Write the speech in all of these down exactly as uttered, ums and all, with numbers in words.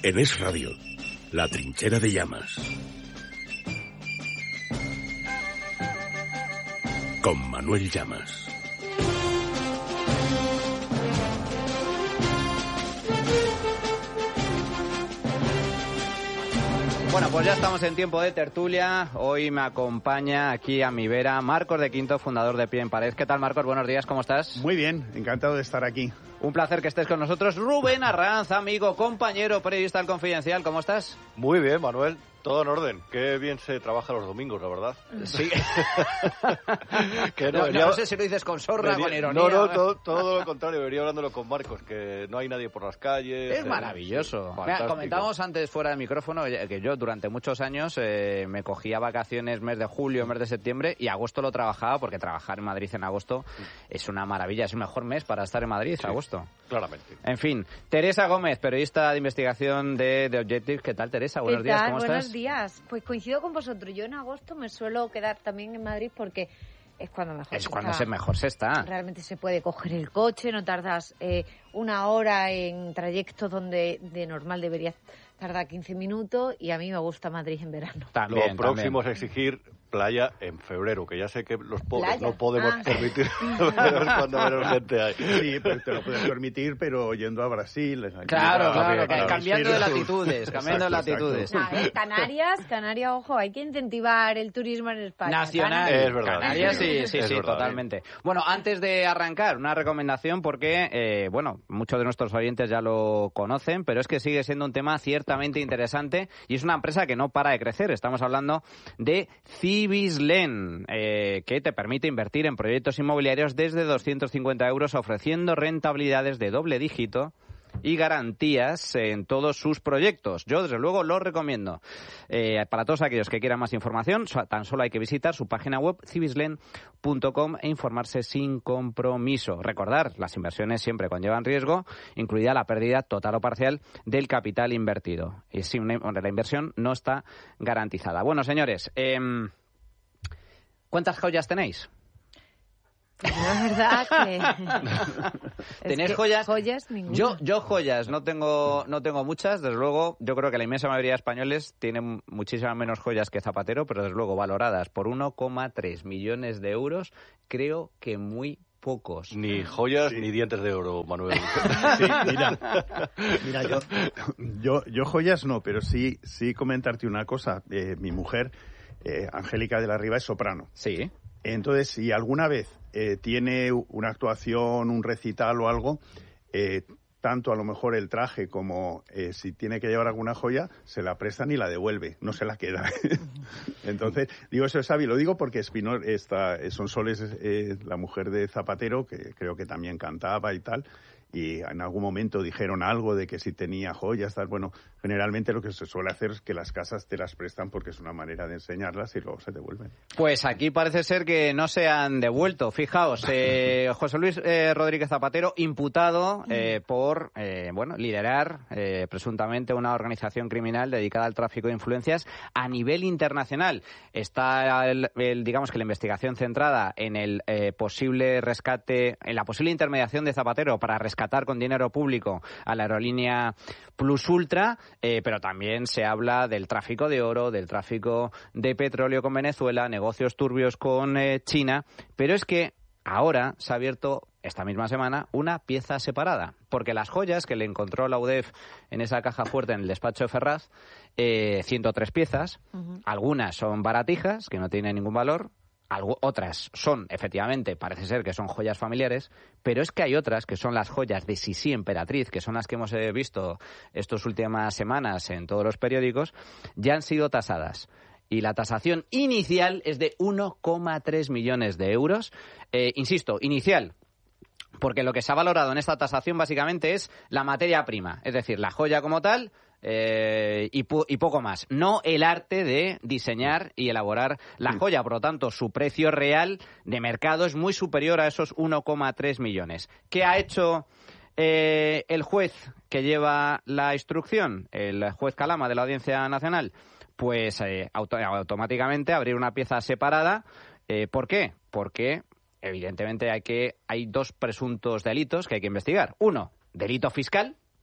En Es Radio, La Trinchera de Llamas. Con Manuel Llamas. Bueno, pues ya estamos en tiempo de tertulia. Hoy me acompaña aquí a mi vera Marcos de Quinto, fundador de Pie en Pared. ¿Qué tal, Marcos? Buenos días, ¿cómo estás? Muy bien, encantado de estar aquí. Un placer que estés con nosotros. Rubén Arranz, amigo, compañero, periodista del Confidencial, ¿cómo estás? Muy bien, Manuel. Todo en orden. Qué bien se trabaja los domingos, la verdad. Sí. que no, no, venía, no sé si lo dices con sorra, venía, con ironía. No, no, todo, todo lo contrario. Venía hablándolo con Marcos, que no hay nadie por las calles. Es maravilloso. Sí, Mira, comentábamos antes fuera del micrófono que yo durante muchos años eh, me cogía vacaciones mes de julio, mes de septiembre, y agosto lo trabajaba, porque trabajar en Madrid en agosto es una maravilla. Es el mejor mes para estar en Madrid, sí, agosto. Claramente. En fin, Teresa Gómez, periodista de investigación de The Objective. ¿Qué tal, Teresa? Buenos ¿Qué días, tal? ¿cómo Buenos estás? días. Pues coincido con vosotros. Yo en agosto me suelo quedar también en Madrid porque es cuando mejor es se cuando está. se mejor se está. Realmente se puede coger el coche, no tardas eh, una hora en trayectos donde de normal deberías tardar quince minutos, y a mí me gusta Madrid en verano. También, Lo próximo también. es exigir playa en febrero, que ya sé que los pobres ¿Playa? no podemos Ah. permitir cuando menos gente hay. Sí, pero te lo puedes permitir, pero yendo a Brasil. Claro, claro, claro, claro, cambiando de latitudes, cambiando de Exacto, latitudes. A ver, Canarias, Canarias, ojo, hay que incentivar el turismo en España. Nacional. Canarias. Es verdad. Canarias, sí, sí, Es sí, verdad, totalmente. Bueno, antes de arrancar, una recomendación porque, eh, bueno, muchos de nuestros oyentes ya lo conocen, pero es que sigue siendo un tema ciertamente interesante y es una empresa que no para de crecer. Estamos hablando de Cibislen, eh, que te permite invertir en proyectos inmobiliarios desde doscientos cincuenta euros, ofreciendo rentabilidades de doble dígito y garantías en todos sus proyectos. Yo, desde luego, lo recomiendo. Eh, para todos aquellos que quieran más información, tan solo hay que visitar su página web cibislen punto com e informarse sin compromiso. Recordar, las inversiones siempre conllevan riesgo, incluida la pérdida total o parcial del capital invertido. Y si una, la inversión no está garantizada. Bueno, señores, eh, ¿cuántas joyas tenéis? Pues la verdad que... ¿Tenéis que joyas? Joyas, ninguna. Yo, yo joyas no tengo, no tengo muchas, desde luego. Yo creo que la inmensa mayoría de españoles tienen muchísimas menos joyas que Zapatero, pero desde luego valoradas por uno coma tres millones de euros, creo que muy pocos. Ni joyas Sí. ni dientes de oro, Manuel. Sí, mira, mira yo, yo, yo joyas no, pero sí, sí comentarte una cosa. Eh, mi mujer, eh, Angélica de la Riva, es soprano. Sí. Entonces, si alguna vez eh, tiene una actuación, un recital o algo, eh, tanto a lo mejor el traje como eh, si tiene que llevar alguna joya, se la prestan y la devuelve, no se la queda. Entonces, digo, eso es sabio. Lo digo porque Espinor, esta, Sonsoles, eh, la mujer de Zapatero, que creo que también cantaba y tal, y en algún momento dijeron algo de que si tenía joyas, tal. Bueno, generalmente lo que se suele hacer es que las casas te las prestan porque es una manera de enseñarlas y luego se devuelven. Pues aquí parece ser que no se han devuelto. Fijaos, eh, José Luis eh, Rodríguez Zapatero, imputado eh, por eh, bueno, liderar eh, presuntamente una organización criminal dedicada al tráfico de influencias a nivel internacional. Está, el, el, digamos que la investigación centrada en el eh, posible rescate, en la posible intermediación de Zapatero para rescatar con dinero público a la aerolínea Plus Ultra, eh, pero también se habla del tráfico de oro, del tráfico de petróleo con Venezuela, negocios turbios con eh, China, pero es que ahora se ha abierto esta misma semana una pieza separada, porque las joyas que le encontró la U D E F en esa caja fuerte en el despacho de Ferraz, eh, ciento tres piezas, uh-huh. Algunas son baratijas, que no tienen ningún valor, Algo, otras son, efectivamente, parece ser que son joyas familiares, pero es que hay otras que son las joyas de Sisi Emperatriz, que son las que hemos eh, visto estas últimas semanas en todos los periódicos, ya han sido tasadas. Y la tasación inicial es de uno coma tres millones de euros. Eh, insisto, inicial, porque lo que se ha valorado en esta tasación básicamente es la materia prima, es decir, la joya como tal, Eh, y, po- y poco más. No el arte de diseñar y elaborar la joya. Por lo tanto, su precio real de mercado es muy superior a esos uno coma tres millones. ¿Qué ha hecho eh, el juez que lleva la instrucción? El juez Calama de la Audiencia Nacional. Pues eh, auto- automáticamente abrir una pieza separada. Eh, ¿Por qué? Porque evidentemente hay que hay dos presuntos delitos que hay que investigar. Uno, delito fiscal,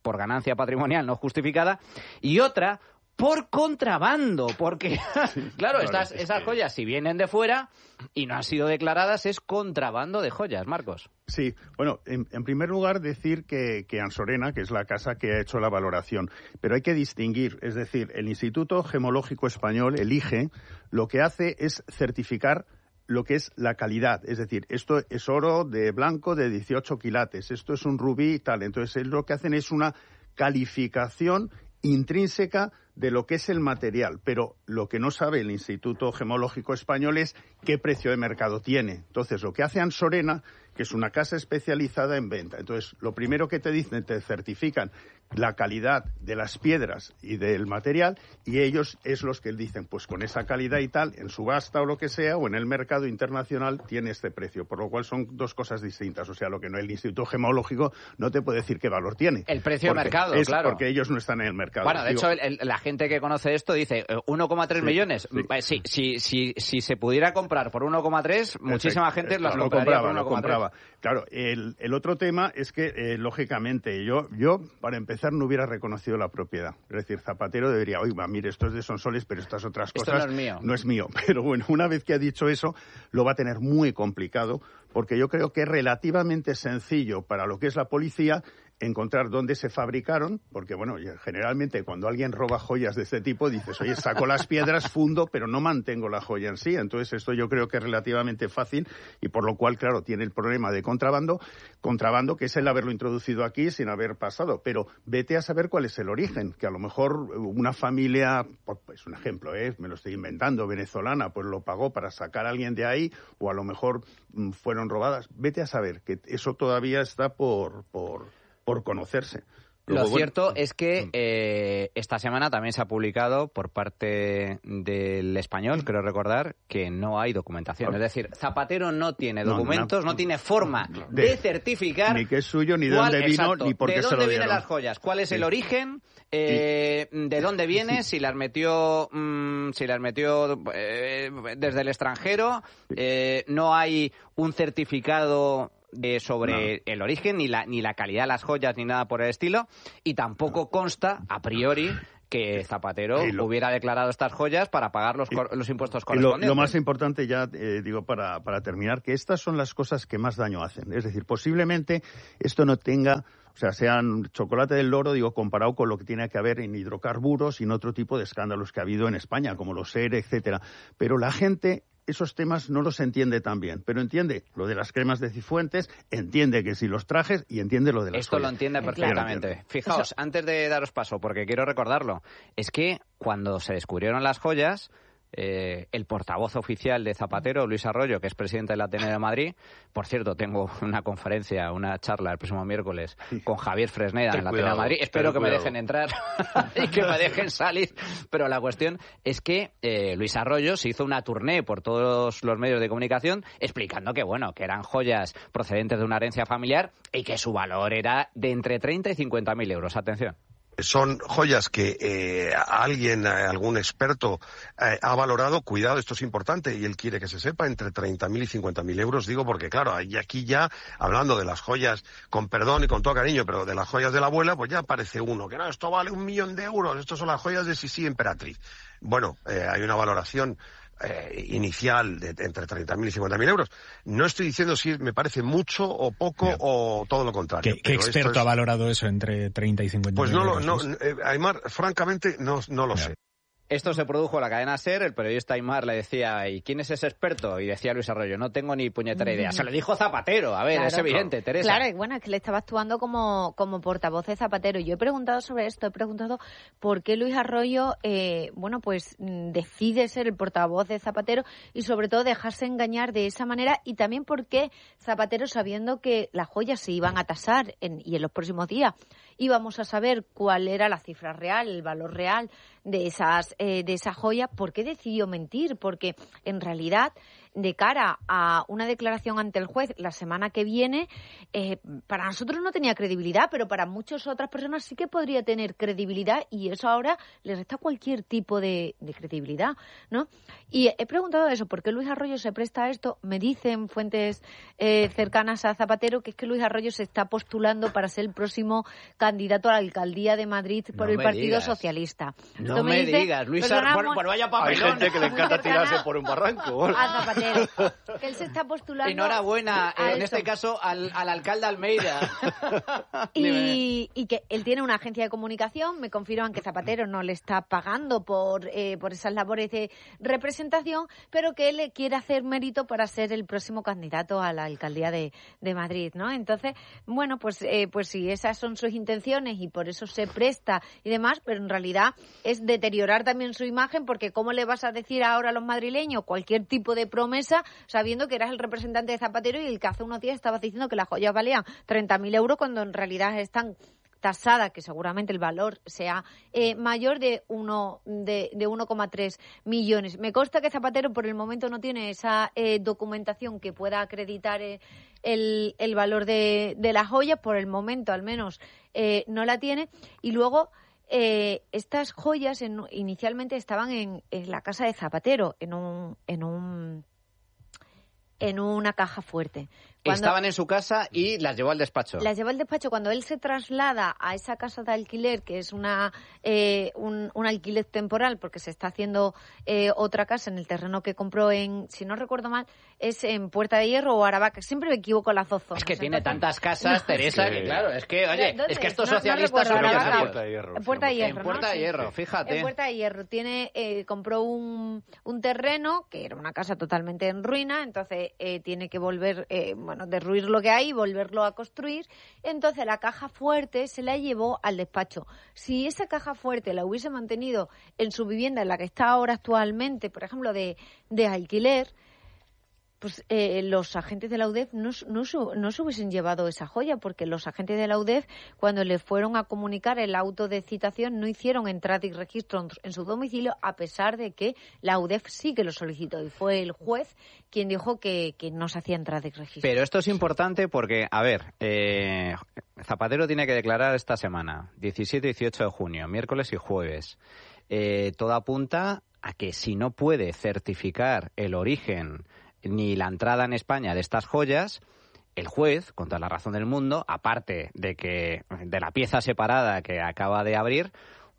por ganancia patrimonial no justificada, y otra por contrabando, porque, sí, claro, estas, es esas que... joyas, si vienen de fuera y no han sido declaradas, es contrabando de joyas, Marcos. Sí, bueno, en, en primer lugar decir que, que Ansorena, que es la casa que ha hecho la valoración, pero hay que distinguir, es decir, el Instituto Gemológico Español, el I G E, lo que hace es certificar lo que es la calidad, es decir, esto es oro de blanco de dieciocho quilates, esto es un rubí y tal, entonces lo que hacen es una calificación intrínseca de lo que es el material, pero lo que no sabe el Instituto Gemológico Español es qué precio de mercado tiene. Entonces, lo que hace Ansorena, que es una casa especializada en venta, entonces, lo primero que te dicen, te certifican la calidad de las piedras y del material, y ellos es los que dicen, pues con esa calidad y tal, en subasta o lo que sea, o en el mercado internacional, tiene este precio, por lo cual son dos cosas distintas. O sea, lo que no el Instituto Gemológico no te puede decir qué valor tiene. El precio de mercado, es claro. Porque ellos no están en el mercado. Bueno, de Digo, hecho, el, el, la gente que conoce esto dice uno coma tres sí, millones. Sí. Si, si, si, si se pudiera comprar por uno coma tres, muchísima gente eh, las lo compraría compraba, por uno coma tres. Lo compraba. Claro, el, el otro tema es que, eh, lógicamente, yo, yo, para empezar, no hubiera reconocido la propiedad. Es decir, Zapatero debería, oiga, mire, esto es de Sonsoles, pero estas otras esto cosas no es mío. no es mío. Pero bueno, una vez que ha dicho eso, lo va a tener muy complicado, porque yo creo que es relativamente sencillo para lo que es la policía encontrar dónde se fabricaron, porque bueno, generalmente cuando alguien roba joyas de este tipo dices, oye, saco las piedras, fundo, pero no mantengo la joya en sí. Entonces esto yo creo que es relativamente fácil y por lo cual, claro, tiene el problema de contrabando, contrabando que es el haberlo introducido aquí sin haber pasado, pero vete a saber cuál es el origen, que a lo mejor una familia, pues un ejemplo, ¿eh? me lo estoy inventando, venezolana, pues lo pagó para sacar a alguien de ahí, o a lo mejor mmm, fueron robadas. Vete a saber que eso todavía está por... por por conocerse. Luego, lo cierto bueno, es que eh, esta semana también se ha publicado por parte del Español, creo recordar, que no hay documentación. Es decir, Zapatero no tiene documentos, no, no, no tiene forma de, de certificar... Ni qué es suyo, ni de dónde vino, exacto, ni por qué se lo dieron. ¿De dónde vienen las joyas? ¿Cuál es sí. el origen? Eh, sí. ¿De dónde viene? Si las metió, mmm, si las metió eh, desde el extranjero. Eh, no hay un certificado... De sobre no. el origen, ni la, ni la calidad de las joyas, ni nada por el estilo, y tampoco consta, a priori, que Zapatero lo, hubiera declarado estas joyas para pagar los, y, los impuestos correspondientes. Lo, lo más importante ya, eh, digo, para, para terminar, que estas son las cosas que más daño hacen. Es decir, posiblemente esto no tenga... O sea, sean chocolate del loro, digo, comparado con lo que tiene que haber en hidrocarburos y en otro tipo de escándalos que ha habido en España, como los E R E, etcétera. Pero la gente... esos temas no los entiende tan bien, pero entiende lo de las cremas de Cifuentes, entiende que si los trajes y entiende lo de las Esto joyas. lo entiende perfectamente. Claro. Fijaos, antes de daros paso, porque quiero recordarlo, es que cuando se descubrieron las joyas, eh, el portavoz oficial de Zapatero, Luis Arroyo, que es presidente del Ateneo de Madrid, por cierto, tengo una conferencia, una charla el próximo miércoles con Javier Fresneda ten en el Ateneo de Madrid. Espero que cuidado. me dejen entrar y que me dejen salir. Pero la cuestión es que eh, Luis Arroyo se hizo una tournée por todos los medios de comunicación explicando que, bueno, que eran joyas procedentes de una herencia familiar y que su valor era de entre treinta y cincuenta mil euros. Atención. Son joyas que eh, alguien, eh, algún experto eh, ha valorado, cuidado, esto es importante y él quiere que se sepa, entre treinta mil y cincuenta mil euros, digo, porque claro, y aquí ya, hablando de las joyas, con perdón y con todo cariño, pero de las joyas de la abuela, pues ya aparece uno, que no, esto vale un millón de euros, estos son las joyas de Sisi Emperatriz. Bueno, eh, hay una valoración Eh, inicial de, de entre treinta mil y cincuenta mil euros. No estoy diciendo si me parece mucho o poco yeah. o todo lo contrario. ¿Qué, qué experto es... ha valorado eso entre treinta y cincuenta mil pues no, euros? Pues no, eh, Aymar, francamente no, no lo yeah. sé. Esto se produjo en la cadena SER, el periodista Aymar le decía, ¿y quién es ese experto? Y decía Luis Arroyo, no tengo ni puñetera idea. Se lo dijo Zapatero, a ver, claro, es evidente, Teresa. Claro, y bueno, es que le estaba actuando como, como portavoz de Zapatero. Yo he preguntado sobre esto, he preguntado por qué Luis Arroyo, eh, bueno, pues decide ser el portavoz de Zapatero y sobre todo dejarse engañar de esa manera, y también por qué Zapatero, sabiendo que las joyas se iban a tasar en, y en los próximos días íbamos a saber cuál era la cifra real, el valor real de esas eh, de esa joya, ¿por qué decidió mentir? Porque en realidad de cara a una declaración ante el juez la semana que viene, eh, para nosotros no tenía credibilidad, pero para muchas otras personas sí que podría tener credibilidad, y eso ahora le resta cualquier tipo de, de credibilidad, ¿no? Y he preguntado eso, ¿por qué Luis Arroyo se presta a esto? Me dicen fuentes eh, cercanas a Zapatero que es que Luis Arroyo se está postulando para ser el próximo candidato a la alcaldía de Madrid por no el Partido digas. Socialista. No esto me, me dice, digas, Luis Arroyo, por vaya papelón. Hay gente que le encanta tirarse por un barranco. A Zapatero, que él se está postulando. Enhorabuena, a en esto. este caso, al, al alcalde Almeida. Y, y que él tiene una agencia de comunicación, me confirman que Zapatero no le está pagando por, eh, por esas labores de representación, pero que él quiere hacer mérito para ser el próximo candidato a la alcaldía de, de Madrid, ¿no? Entonces, bueno, pues, eh, pues si esas son sus intenciones y por eso se presta y demás, pero en realidad es deteriorar también su imagen, porque ¿cómo le vas a decir ahora a los madrileños cualquier tipo de promesa sabiendo que eras el representante de Zapatero y el que hace unos días estabas diciendo que las joyas valían treinta mil euros cuando en realidad están tasada, que seguramente el valor sea eh, mayor de uno de, de uno coma tres millones. Me consta que Zapatero por el momento no tiene esa eh, documentación que pueda acreditar eh, el, el valor de, de las joyas, por el momento al menos eh, no la tiene. Y luego eh, estas joyas en, inicialmente estaban en, en la casa de Zapatero, en un en un en una caja fuerte. Cuando Estaban en su casa y las llevó al despacho. Las llevó al despacho. Cuando él se traslada a esa casa de alquiler, que es una eh, un, un alquiler temporal, porque se está haciendo eh, otra casa en el terreno que compró en, si no recuerdo mal, es en Puerta de Hierro o Aravaca. Siempre me equivoco en las dos zonas. Es que tiene Entonces, tantas casas, no, Teresa, sí. que claro, es que, oye, ¿Dónde es que es? estos No- no socialistas recuerdo, son Aravaca. millonarios. Puerta de Hierro. En Puerta de sí, Hierro, En Puerta ¿no? de Sí. Hierro, fíjate. En Puerta de Hierro tiene eh, compró un, un terreno que era una casa totalmente en ruina, entonces eh, tiene que volver, eh, bueno, derruir lo que hay y volverlo a construir. Entonces la caja fuerte se la llevó al despacho. Si esa caja fuerte la hubiese mantenido en su vivienda, en la que está ahora actualmente, por ejemplo, de, de alquiler, pues eh, los agentes de la U D E F no, no, no se hubiesen llevado esa joya, porque los agentes de la U D E F, cuando le fueron a comunicar el auto de citación, no hicieron entrada y registro en su domicilio, a pesar de que la U D E F sí que lo solicitó, y fue el juez quien dijo que, que no se hacía entrada y registro. Pero esto es importante porque, a ver, eh, Zapatero tiene que declarar esta semana, diecisiete y dieciocho de junio, miércoles y jueves. Eh, todo apunta a que si no puede certificar el origen ni la entrada en España de estas joyas, el juez, con toda la razón del mundo, aparte de que de la pieza separada que acaba de abrir,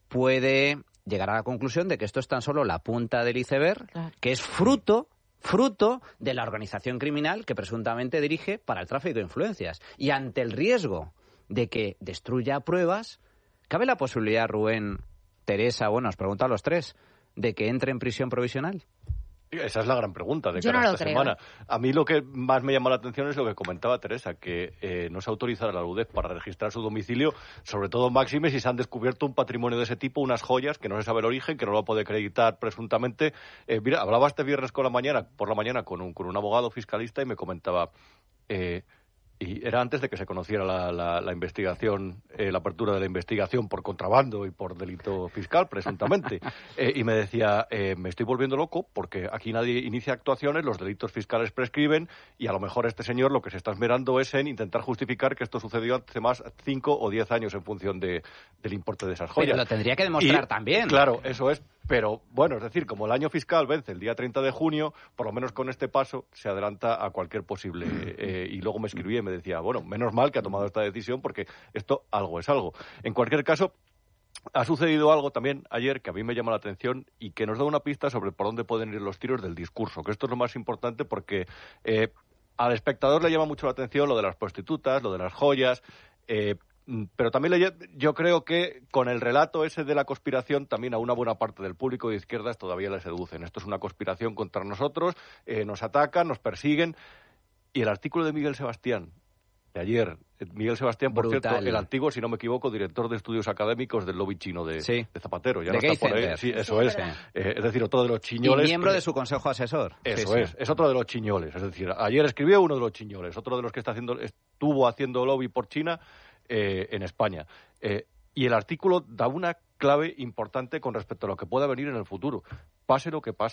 puede llegar a la conclusión de que esto es tan solo la punta del iceberg, Claro. que es fruto fruto de la organización criminal que presuntamente dirige para el tráfico de influencias. Y ante el riesgo de que destruya pruebas, ¿cabe la posibilidad, Rubén, Teresa, bueno, os pregunto a los tres, de que entre en prisión provisional? Esa es la gran pregunta de Yo cara no a lo esta creo. semana. A mí lo que más me llama la atención es lo que comentaba Teresa, que eh, no se autorizará a la U D E F para registrar su domicilio, sobre todo máxime si se han descubierto un patrimonio de ese tipo, unas joyas que no se sabe el origen, que no lo puede acreditar presuntamente. Eh, mira, hablaba este viernes con la mañana, por la mañana con un, con un abogado fiscalista y me comentaba... Eh, Y era antes de que se conociera la, la, la investigación, eh, la apertura de la investigación por contrabando y por delito fiscal, presuntamente. Eh, y me decía, eh, me estoy volviendo loco porque aquí nadie inicia actuaciones, los delitos fiscales prescriben y a lo mejor este señor lo que se está esmerando es en intentar justificar que esto sucedió hace más cinco o diez años en función de, del importe de esas joyas. Pero lo tendría que demostrar Y, también. Claro, eso es. Pero bueno, es decir, como el año fiscal vence el día treinta de junio, por lo menos con este paso se adelanta a cualquier posible. Eh, y luego me escribía y me decía, bueno, menos mal que ha tomado esta decisión porque esto algo es algo. En cualquier caso, ha sucedido algo también ayer que a mí me llama la atención y que nos da una pista sobre por dónde pueden ir los tiros del discurso, que esto es lo más importante porque eh, al espectador le llama mucho la atención lo de las prostitutas, lo de las joyas, eh, pero también le, yo creo que con el relato ese de la conspiración también a una buena parte del público de izquierdas todavía le seducen. Esto es una conspiración contra nosotros, eh, nos atacan, nos persiguen. Y el artículo de Miguel Sebastián de ayer, Miguel Sebastián, por Brutal. cierto, el antiguo, si no me equivoco, director de estudios académicos del lobby chino de, Sí. de Zapatero. Ya De no Gay está por ahí. Center. Sí, eso Sí, es. es verdad. Eh, es decir, otro de los Y chiñoles. miembro que- de su consejo asesor. Eso Sí, es, sí. es otro de los chiñoles. Es decir, ayer escribió uno de los chiñoles, otro de los que está haciendo, estuvo haciendo lobby por China eh, en España. Eh, y el artículo da una clave importante con respecto a lo que pueda venir en el futuro. Pase lo que pase,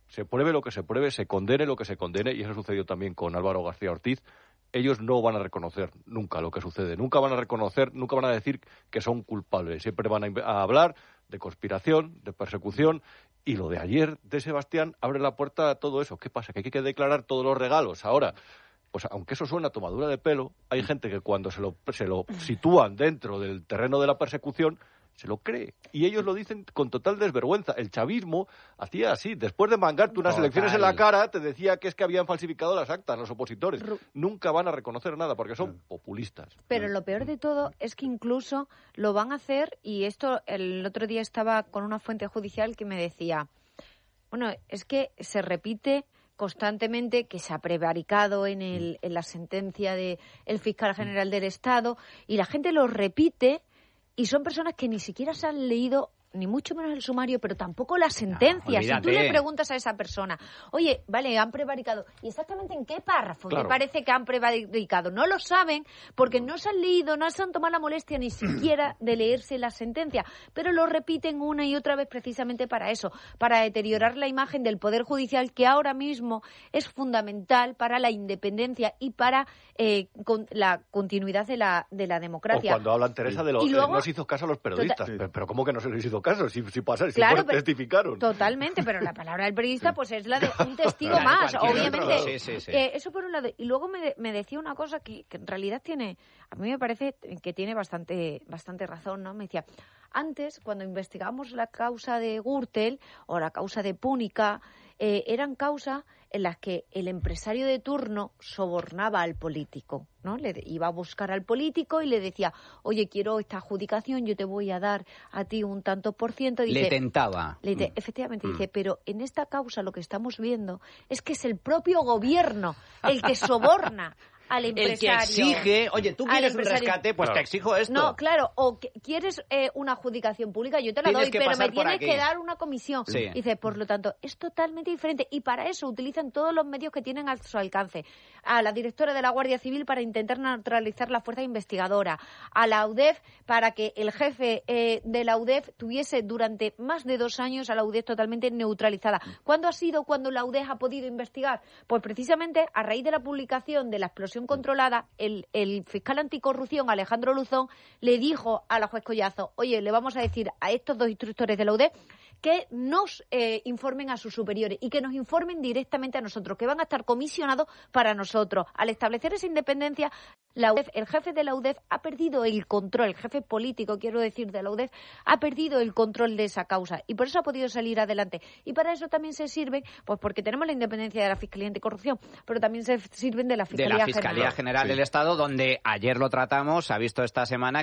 se pruebe lo que se pruebe, se condene lo que se condene, y eso sucedió también con Álvaro García Ortiz, ellos no van a reconocer nunca lo que sucede, nunca van a reconocer, nunca van a decir que son culpables, siempre van a, a hablar de conspiración, de persecución, y lo de ayer de Sebastián abre la puerta a todo eso. ¿Qué pasa? Que hay que declarar todos los regalos. Ahora, pues aunque eso suena a tomadura de pelo, hay gente que cuando se lo, se lo sitúan dentro del terreno de la persecución, se lo cree. Y ellos lo dicen con total desvergüenza. El chavismo hacía así. Después de mangarte unas Total. elecciones en la cara, te decía que es que habían falsificado las actas los opositores. Ru- Nunca van a reconocer nada porque son populistas. Pero lo peor de todo es que incluso lo van a hacer, y esto el otro día estaba con una fuente judicial que me decía, bueno, es que se repite constantemente que se ha prevaricado en, el, en la sentencia del fiscal general del Estado, y la gente lo repite, y son personas que ni siquiera se han leído ni mucho menos el sumario, pero tampoco la sentencia. No, si tú le preguntas a esa persona, oye, vale, han prevaricado, ¿y exactamente en qué párrafo Claro. te parece que han prevaricado? No lo saben porque no se han leído, no se han tomado la molestia ni siquiera de leerse la sentencia, pero lo repiten una y otra vez precisamente para eso, para deteriorar la imagen del Poder Judicial, que ahora mismo es fundamental para la independencia y para eh, con la continuidad de la, de la democracia. O cuando hablan, Teresa, de los Y luego- no se hizo caso a los periodistas. Total- Pero, pero ¿cómo que no se les hizo caso? Si, si pasa, si Claro, por- pero- testificaron. Totalmente, pero la palabra del periodista pues es la de un testigo La de más, cualquier obviamente. otro. Sí, sí, sí. Eh, eso por un lado. Y luego me, me decía una cosa que, que en realidad tiene, a mí me parece que tiene bastante, bastante razón, ¿no? Me decía, antes, cuando investigamos la causa de Gürtel o la causa de Púnica, eh, eran causas en las que el empresario de turno sobornaba al político, ¿no? Le de- iba a buscar al político y le decía, oye, quiero esta adjudicación, yo te voy a dar a ti un tanto por ciento. Y Le dice, tentaba. le dice, efectivamente, dice, pero en esta causa lo que estamos viendo es que es el propio gobierno el que soborna al El que empresario. exige, oye, tú Al quieres un empresario. rescate, pues Claro. te exijo esto. No, claro, o que- quieres eh, una adjudicación pública, yo te la Tienes doy, que pero pasar me por tienes aquí. que dar una comisión. Sí. Dice, por lo tanto, es totalmente diferente y para eso utilizan todos los medios que tienen a su alcance. A la directora de la Guardia Civil para intentar neutralizar la fuerza investigadora, a la U D E F para que el jefe eh, de la U D E F tuviese durante más de dos años a la U D E F totalmente neutralizada. ¿Cuándo ha sido cuando la U D E F ha podido investigar? Pues precisamente a raíz de la publicación de la explosión controlada, el, el fiscal anticorrupción, Alejandro Luzón, le dijo a la juez Collazo, oye, le vamos a decir a estos dos instructores de la U D E F que nos eh, informen a sus superiores y que nos informen directamente a nosotros, que van a estar comisionados para nosotros. Al establecer esa independencia, la U D E F, el jefe de la U D E F ha perdido el control, el jefe político, quiero decir, de la U D E F, ha perdido el control de esa causa y por eso ha podido salir adelante. Y para eso también se sirven, pues porque tenemos la independencia de la Fiscalía Anticorrupción, pero también se sirven de la De Fiscalía, la Fiscalía General. General Sí. del Estado, donde ayer lo tratamos, se ha visto esta semana